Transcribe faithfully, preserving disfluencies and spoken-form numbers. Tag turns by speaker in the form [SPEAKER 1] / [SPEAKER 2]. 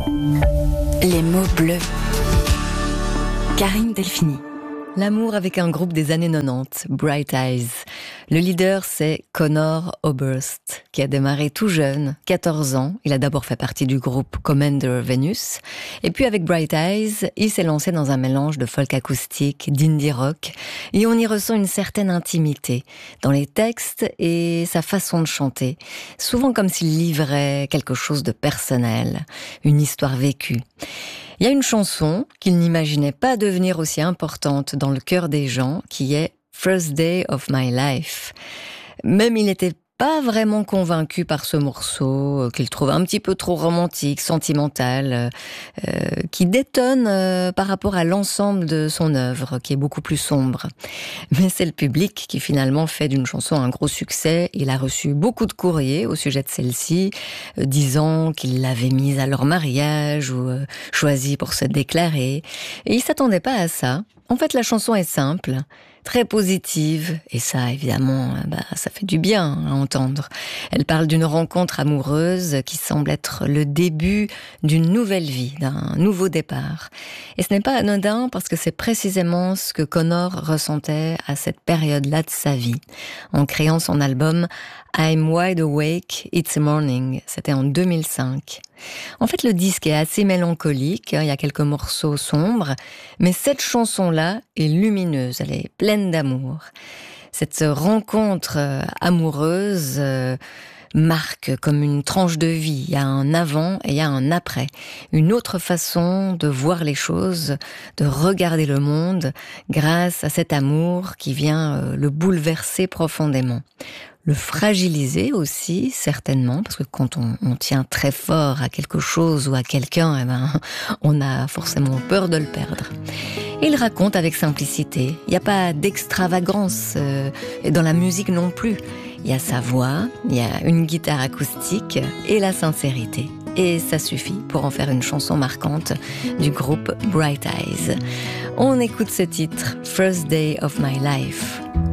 [SPEAKER 1] Les mots bleus. Karine Delphini.
[SPEAKER 2] L'amour avec un groupe des années quatre-vingt-dix, Bright Eyes. Le leader, c'est Conor Oberst, qui a démarré tout jeune, quatorze ans. Il a d'abord fait partie du groupe Commander Venus. Et puis avec Bright Eyes, il s'est lancé dans un mélange de folk acoustique, d'indie rock. Et on y ressent une certaine intimité dans les textes et sa façon de chanter. Souvent comme s'il livrait quelque chose de personnel, une histoire vécue. Il y a une chanson qu'il n'imaginait pas devenir aussi importante dans le cœur des gens, qui est First Day of My Life. Même il n'était pas vraiment convaincu par ce morceau, qu'il trouve un petit peu trop romantique, sentimental, euh, qui détonne euh, par rapport à l'ensemble de son œuvre, qui est beaucoup plus sombre. Mais c'est le public qui finalement fait d'une chanson un gros succès. Il a reçu beaucoup de courriers au sujet de celle-ci, euh, disant qu'il l'avait mise à leur mariage ou euh, choisie pour se déclarer. Et il s'attendait pas à ça. En fait, la chanson est simple, très positive, et ça, évidemment, bah, ça fait du bien à entendre. Elle parle d'une rencontre amoureuse qui semble être le début d'une nouvelle vie, d'un nouveau départ. Et ce n'est pas anodin parce que c'est précisément ce que Conor ressentait à cette période-là de sa vie, en créant son album I'm Wide Awake, It's Morning. C'était en deux mille cinq. En fait, le disque est assez mélancolique, il y a quelques morceaux sombres, mais cette chanson-là est lumineuse, elle est pleine d'amour. Cette rencontre amoureuse euh, marque comme une tranche de vie. Il y a un avant et il y a un après. Une autre façon de voir les choses, de regarder le monde grâce à cet amour qui vient euh, le bouleverser profondément. Le fragiliser aussi, certainement, parce que quand on, on tient très fort à quelque chose ou à quelqu'un, eh ben, on a forcément peur de le perdre. Et il raconte avec simplicité. Il n'y a pas d'extravagance, euh, et dans la musique non plus. Il y a sa voix, il y a une guitare acoustique et la sincérité. Et ça suffit pour en faire une chanson marquante du groupe Bright Eyes. On écoute ce titre, First Day of My Life.